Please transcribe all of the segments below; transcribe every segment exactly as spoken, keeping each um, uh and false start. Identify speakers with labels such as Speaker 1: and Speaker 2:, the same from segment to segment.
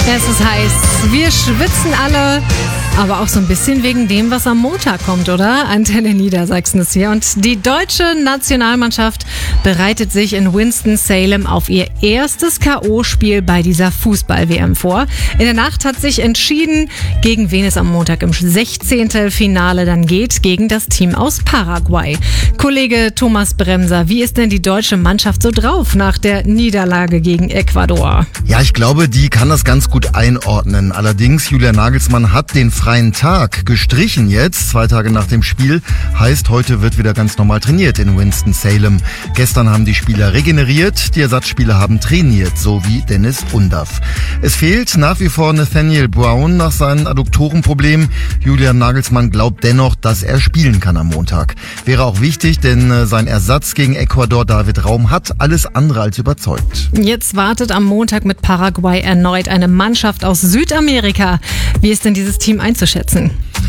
Speaker 1: Es ist heiß. Wir schwitzen alle, aber auch so ein bisschen wegen dem, was am Montag kommt, oder? Antenne Niedersachsen ist hier. Und die deutsche Nationalmannschaft bereitet sich in Winston-Salem auf ihr erstes K O-Spiel bei dieser Fußball-W M vor. In der Nacht hat sich entschieden, gegen wen es am Montag im Sechzehntelfinale dann geht, gegen das Team aus Paraguay. Kollege Thomas Bremser, wie ist denn die deutsche Mannschaft so drauf nach der Niederlage gegen Ecuador?
Speaker 2: Ja, ich glaube, die kann das ganz gut einordnen. Allerdings, Julian Nagelsmann hat den freien Tag gestrichen jetzt, zwei Tage nach dem Spiel. Heißt, heute wird wieder ganz normal trainiert in Winston-Salem. Gestern haben die Spieler regeneriert, die Ersatzspieler haben trainiert, so wie Dennis Undaff. Es fehlt nach wie vor Nathaniel Brown nach seinem Adduktorenproblem. Julian Nagelsmann glaubt dennoch, dass er spielen kann am Montag. Wäre auch wichtig, denn sein Ersatz gegen Ecuador, David Raum, hat alles andere als überzeugt.
Speaker 1: Jetzt wartet am Montag mit Paraguay erneut eine Mannschaft aus Südamerika. Wie ist denn dieses Team einzuschätzen?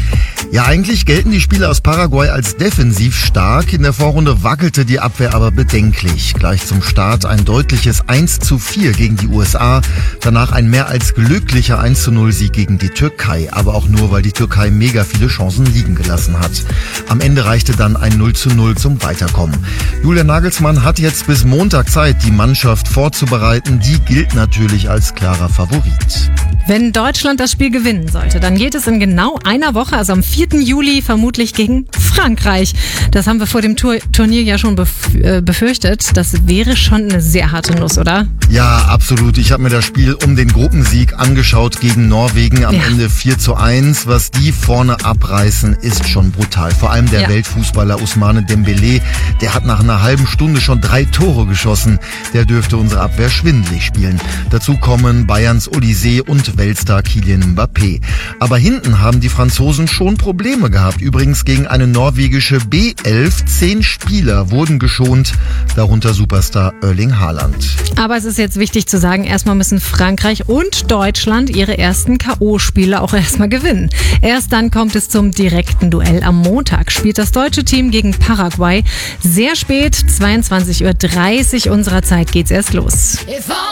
Speaker 2: Ja, eigentlich gelten die Spieler aus Paraguay als defensiv stark. In der Vorrunde wackelte die Abwehr aber bedenklich. Gleich zum Start ein deutliches eins zu vier gegen die U S A. Danach ein mehr als glücklicher eins zu null Sieg gegen die Türkei. Aber auch nur, weil die Türkei mega viele Chancen liegen gelassen hat. Am Ende reichte dann ein null zu null zum Weiterkommen. Julian Nagelsmann hat jetzt bis Montag Zeit, die Mannschaft vorzubereiten. Die gilt natürlich als klarer Favorit.
Speaker 1: Wenn Deutschland das Spiel gewinnen sollte, dann geht es in genau einer Woche, also am vierten Juli, vermutlich gegen Frankreich. Das haben wir vor dem Tur- Turnier ja schon bef- äh, befürchtet. Das wäre schon eine sehr harte Nuss, oder?
Speaker 2: Ja, absolut. Ich habe mir das Spiel um den Gruppensieg angeschaut gegen Norwegen. Am
Speaker 1: ja.
Speaker 2: Ende vier zu eins. Was die vorne abreißen, ist schon brutal. Vor allem der
Speaker 1: ja.
Speaker 2: Weltfußballer Ousmane Dembélé, der hat nach einer halben Stunde schon drei Tore geschossen. Der dürfte unsere Abwehr schwindelig spielen. Dazu kommen Bayerns Olysée und Weltstar Kylian Mbappé. Aber hinten haben die Franzosen schon Probleme gehabt. Übrigens gegen eine norwegische B elf. Zehn Spieler wurden geschont, darunter Superstar Erling Haaland.
Speaker 1: Aber es ist jetzt wichtig zu sagen, erstmal müssen Frankreich und Deutschland ihre ersten K O-Spiele auch erstmal gewinnen. Erst dann kommt es zum direkten Duell. Am Montag spielt das deutsche Team gegen Paraguay. Sehr spät, zweiundzwanzig Uhr dreißig unserer Zeit geht's erst los.